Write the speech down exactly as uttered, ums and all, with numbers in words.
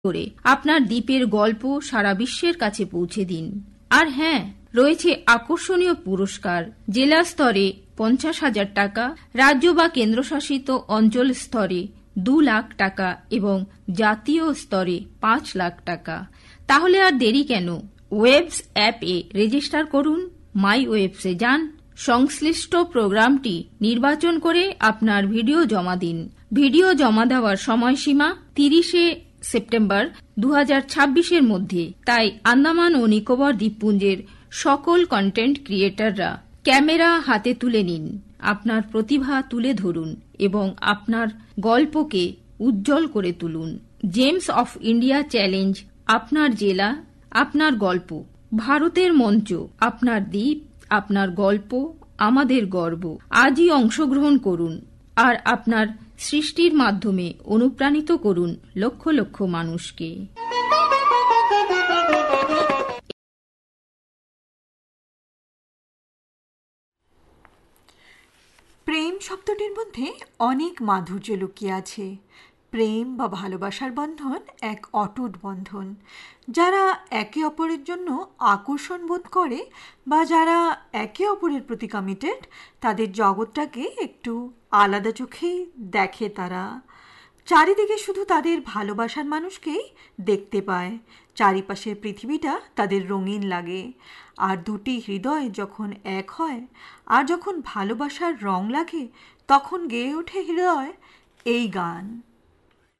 করে আপনার দ্বীপের গল্প সারা বিশ্বের কাছে পৌঁছে দিন। আর হ্যাঁ, রয়েছে আকর্ষণীয় পুরস্কার। জেলা স্তরে পঞ্চাশ হাজার টাকা, রাজ্য বা কেন্দ্রশাসিত অঞ্চল স্তরে দু লাখ টাকা এবং জাতীয় স্তরে পাঁচ লাখ টাকা। তাহলে আর দেরি কেন? ওয়েবস অ্যাপে রেজিস্টার করুন, মাই ওয়েবসে যান, সংশ্লিষ্ট প্রোগ্রামটি নির্বাচন করে আপনার ভিডিও জমা দিন। ভিডিও জমা দেওয়ার সময়সীমা তিরিশে সেপ্টেম্বর দু হাজার ছাব্বিশের মধ্যে। তাই আন্দামান ও নিকোবর দ্বীপপুঞ্জের সকল কন্টেন্ট ক্রিয়েটররা ক্যামেরা হাতে তুলে নিন, আপনার প্রতিভা তুলে ধরুন এবং আপনার গল্পকে উজ্জ্বল করে তুলুন। জেমস অফ ইন্ডিয়া চ্যালেঞ্জ, আপনার জেলা, আপনার গল্প, ভারতের মঞ্চ, আপনার দ্বীপ, আপনার গল্প, আমাদের গর্ব। আজই অংশগ্রহণ করুন আর আপনার সৃষ্টির মাধ্যমে অনুপ্রাণিত করুন লক্ষ লক্ষ মানুষকে। প্রেম শব্দটির মধ্যে অনেক মাধুর্য লুকিয়ে আছে। প্রেম বা ভালোবাসার বন্ধন এক অটুট বন্ধন। যারা একে অপরের জন্য আকর্ষণ বোধ করে বা যারা একে অপরের প্রতি কমিটেড, তাদের জগৎটাকে একটু আলাদা চোখেই দেখে তারা। চারিদিকে শুধু তাদের ভালোবাসার মানুষকেই দেখতে পায়। চারিপাশের পৃথিবীটা তাদের রঙিন লাগে। আর দুটি হৃদয় যখন এক হয় আর যখন ভালোবাসার রং লাগে, তখন গেয়ে ওঠে হৃদয় এই গান।